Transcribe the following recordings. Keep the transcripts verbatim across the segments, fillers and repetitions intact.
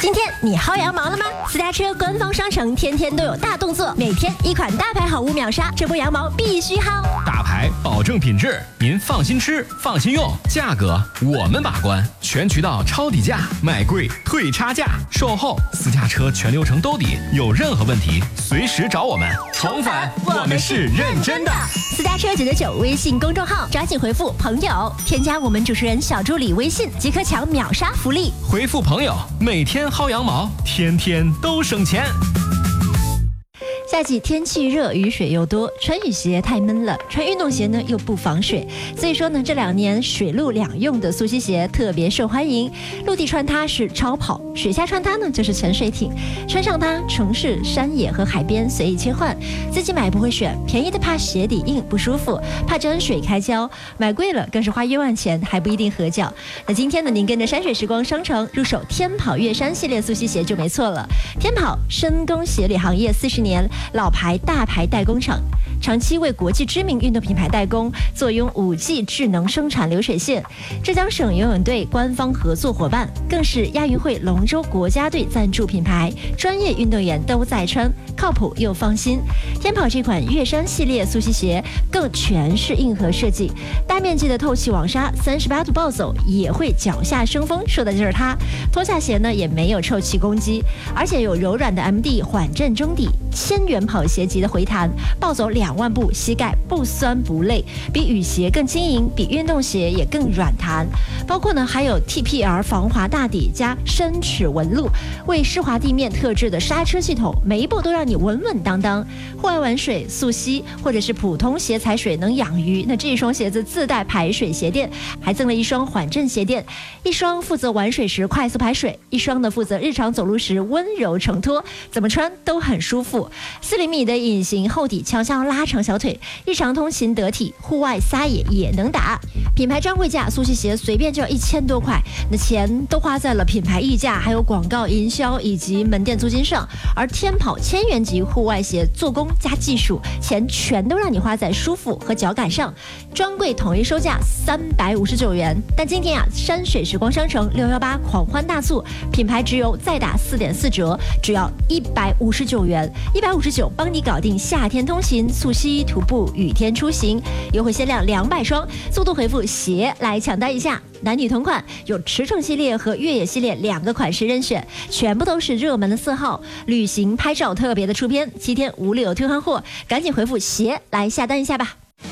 今天你薅羊毛了吗？私家车官方商城天天都有大动作，每天一款大牌好物秒杀，这波羊毛必须薅。 大牌保证品质，您放心吃，放心用，价格我们把关，全渠道抄底价，买贵退差价，售后私家车全流程兜底，有任何问题随时找我们。重返，我们是认真的。 私家车九九九微信公众号，抓紧回复朋友，添加我们主持人小助理微信，即可抢秒杀福利。 回复朋友，每天薅羊毛，天天都省钱。 夏季天气热，雨水又多，穿雨鞋太闷了，穿运动鞋呢又不防水，所以说呢，这两年水陆两用的溯溪鞋特别受欢迎。陆地穿它是超跑，水下穿它呢就是潜水艇。穿上它，城市、山野和海边随意切换。自己买不会选，便宜的怕鞋底硬不舒服，怕沾水开胶，买贵了更是花冤枉钱，还不一定合脚。那今天呢，您跟着山水时光商城入手天跑月山系列溯溪鞋就没错了。天跑深耕鞋履行业四十年。老牌大牌代工厂，长期为国际知名运动品牌代工，坐拥五 G 智能生产流水线。浙江省游泳队官方合作伙伴，更是亚运会龙舟国家队赞助品牌，专业运动员都在穿，靠谱又放心。天跑这款月山系列溯溪鞋更全是硬核设计，大面积的透气网纱，三十八度暴走也会脚下生风，说的就是它。脱下鞋呢也没有臭气攻击，而且有柔软的 M D 缓震中底，千元跑鞋级的回弹，暴走两万步膝盖不酸不累，比雨鞋更轻盈，比运动鞋也更软弹。包括呢还有 T P R 防滑大底加深齿纹路，为湿滑地面特制的刹车系统，每一步都让你稳稳当当。户外玩水、溯溪或者是普通鞋踩水能养鱼，那这一双鞋子自带排水鞋垫，还赠了一双缓震鞋垫，一双负责玩水时快速排水，一双呢负责日常走路时温柔承托，怎么穿都很舒服。四厘米的隐形厚底悄悄拉长小腿，日常通勤得体，户外撒野也能打。品牌专柜价溯溪鞋随便就要一千多块，那钱都花在了品牌溢价、还有广告营销以及门店租金上。而天跑千元级户外鞋做工加技术，钱全都让你花在舒服和脚感上。专柜统一售价三百五十九元，但今天啊，山水时光商城六一八狂欢大促，品牌直邮再打四点四折，只要一百五十九元，一百五十九帮你搞定夏天通勤、溯溪、徒步、雨天出行，优惠限量两百双，速度回复鞋来抢单一下。男女同款，有驰骋系列和越野系列两个款式任选，全部都是热门的色号，旅行拍照特别的出片，七天无理由退换货，赶紧回复鞋来下单一下吧。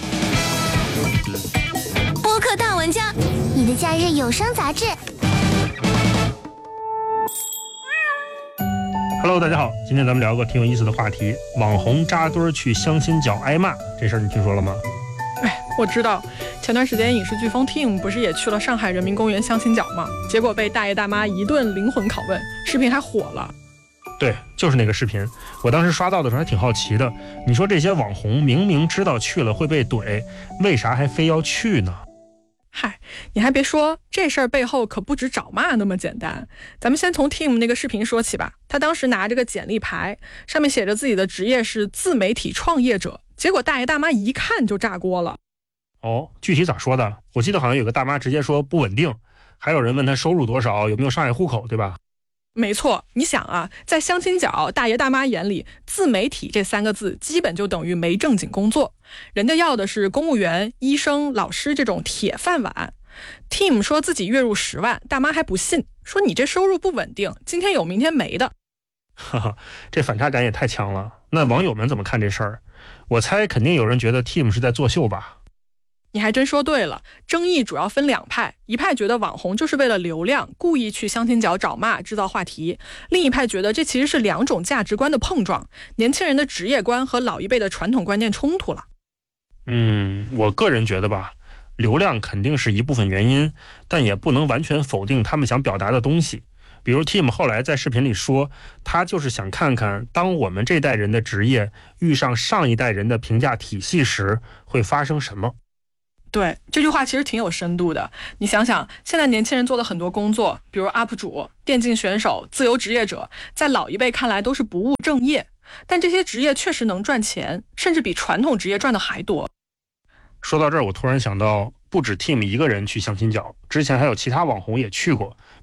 播客大玩家，你的假日有声杂志。 Hello， 大家好，今天咱们聊个挺有意思的话题，网红扎堆去相亲角挨骂，这事儿你听说了吗？ 哎，我知道，前段时间影视飓风 Team 不是也去了上海人民公园相亲角吗？结果被大爷大妈一顿灵魂拷问，视频还火了。 对，就是那个视频，我当时刷到的时候还挺好奇的。你说这些网红明明知道去了会被怼，为啥还非要去呢？ 嗨，你还别说，这事儿背后可不止找骂那么简单。咱们先从 Team 那个视频说起吧。他当时拿着个简历牌，上面写着自己的职业是自媒体创业者，结果大爷大妈一看就炸锅了。 哦，具体咋说的？我记得好像有个大妈直接说不稳定，还有人问他收入多少，有没有上海户口，对吧？ 没错，你想啊，在相亲角大爷大妈眼里，自媒体这三个字基本就等于没正经工作，人家要的是公务员、医生、老师这种铁饭碗。Team 说自己月入十万，大妈还不信，说你这收入不稳定，今天有明天没的。 哈哈，这反差感也太强了。那网友们怎么看这事儿？我猜肯定有人觉得 Team 是在作秀吧。 你还真说对了，争议主要分两派，一派觉得网红就是为了流量，故意去相亲角找骂制造话题，另一派觉得这其实是两种价值观的碰撞，年轻人的职业观和老一辈的传统观念冲突了。 嗯，我个人觉得吧，流量肯定是一部分原因，但也不能完全否定他们想表达的东西。比如 Team 后来在视频里说，他就是想看看当我们这代人的职业遇上上一代人的评价体系时会发生什么。 对，这句话其实挺有深度的。你想想，现在年轻人做的很多工作，比如 U P 主、电竞选手、自由职业者，在老一辈看来都是不务正业，但这些职业确实能赚钱，甚至比传统职业赚的还多。 说到这儿，我突然想到，不止 Team 一个人去相亲角，之前还有其他网红也去过，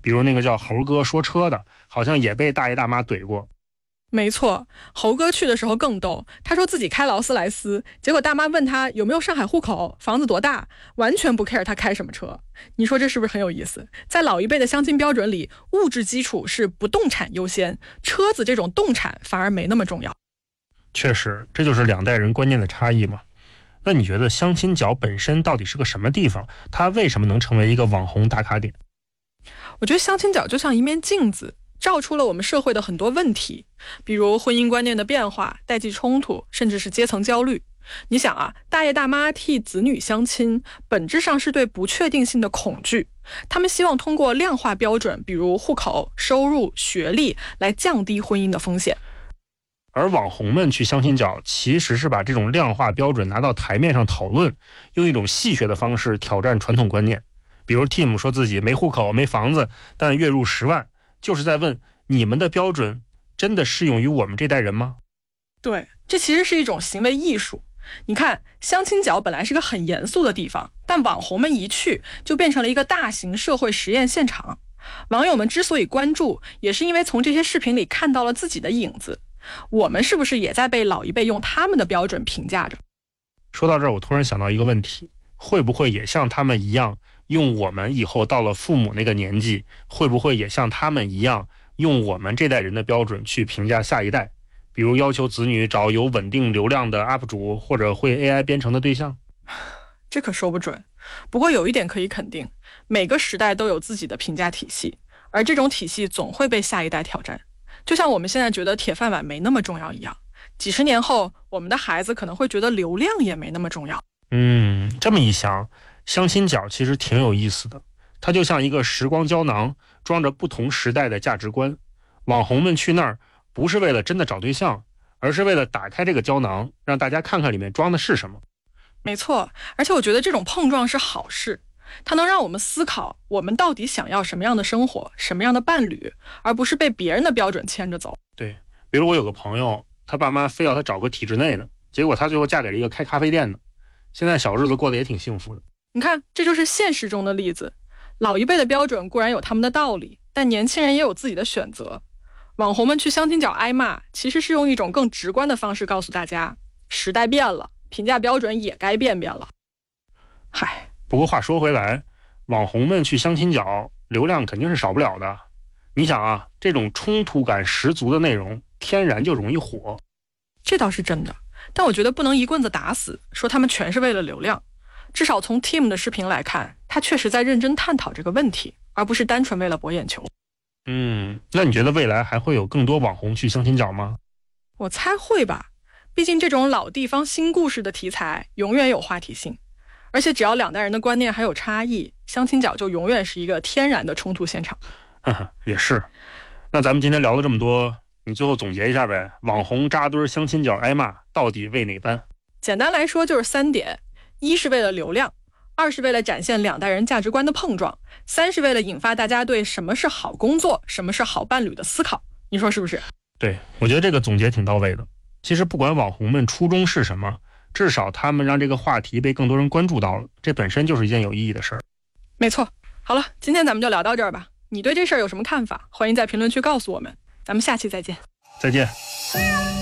比如那个叫猴哥说车的，好像也被大爷大妈怼过。 没错，猴哥去的时候更逗，他说自己开劳斯莱斯，结果大妈问他有没有上海户口，房子多大，完全不 care 他开什么车。你说这是不是很有意思？在老一辈的相亲标准里，物质基础是不动产优先，车子这种动产反而没那么重要。 确实，这就是两代人观念的差异嘛。那你觉得相亲角本身到底是个什么地方？它为什么能成为一个网红打卡点？ 我觉得相亲角就像一面镜子，照出了我们社会的很多问题，比如婚姻观念的变化、代际冲突，甚至是阶层焦虑。你想啊，大爷大妈替子女相亲，本质上是对不确定性的恐惧，他们希望通过量化标准，比如户口、收入、学历，来降低婚姻的风险。 而网红们去相亲角，其实是把这种量化标准拿到台面上讨论，用一种戏谑的方式挑战传统观念。比如 Tim 说自己没户口、没房子，但月入十万，就是在问你们的标准真的适用于我们这代人吗？ 对，这其实是一种行为艺术。你看，相亲角本来是个很严肃的地方，但网红们一去，就变成了一个大型社会实验现场。网友们之所以关注，也是因为从这些视频里看到了自己的影子。我们是不是也在被老一辈用他们的标准评价着？ 说到这儿，我突然想到一个问题，会不会也像他们一样，用我们以后到了父母那个年纪，会不会也像他们一样，用我们这代人的标准去评价下一代？比如要求子女找有稳定流量的 U P 主，或者会 A I 编程的对象？ 这可说不准。不过有一点可以肯定，每个时代都有自己的评价体系，而这种体系总会被下一代挑战。就像我们现在觉得铁饭碗没那么重要一样，几十年后，我们的孩子可能会觉得流量也没那么重要。 嗯，这么一想，相亲角其实挺有意思的。它就像一个时光胶囊，装着不同时代的价值观。网红们去那儿，不是为了真的找对象，而是为了打开这个胶囊，让大家看看里面装的是什么。 没错，而且我觉得这种碰撞是好事。它能让我们思考，我们到底想要什么样的生活，什么样的伴侣，而不是被别人的标准牵着走。 对，比如我有个朋友，他爸妈非要他找个体制内的，结果他最后嫁给了一个开咖啡店的，现在小日子过得也挺幸福的。 你看，这就是现实中的例子。老一辈的标准固然有他们的道理，但年轻人也有自己的选择。网红们去相亲角挨骂，其实是用一种更直观的方式告诉大家，时代变了，评价标准也该变变了。嗨。 不过话说回来，网红们去相亲角，流量肯定是少不了的。你想啊，这种冲突感十足的内容，天然就容易火。 这倒是真的，但我觉得不能一棍子打死，说他们全是为了流量。至少从 Tim 的视频来看，他确实在认真探讨这个问题，而不是单纯为了博眼球。 嗯，那你觉得未来还会有更多网红去相亲角吗？ 我猜会吧，毕竟这种老地方新故事的题材永远有话题性。而且只要两代人的观念还有差异，相亲角就永远是一个天然的冲突现场。 呵呵，也是。那咱们今天聊了这么多，你最后总结一下呗？网红扎堆相亲角挨骂，到底为哪般？ 简单来说就是三点：一是为了流量，二是为了展现两代人价值观的碰撞，三是为了引发大家对什么是好工作、什么是好伴侣的思考。你说是不是？ 对，我觉得这个总结挺到位的。其实不管网红们初衷是什么，至少他们让这个话题被更多人关注到了，这本身就是一件有意义的事儿。 没错。好了，今天咱们就聊到这儿吧。你对这事儿有什么看法？欢迎在评论区告诉我们。咱们下期再见。 再见。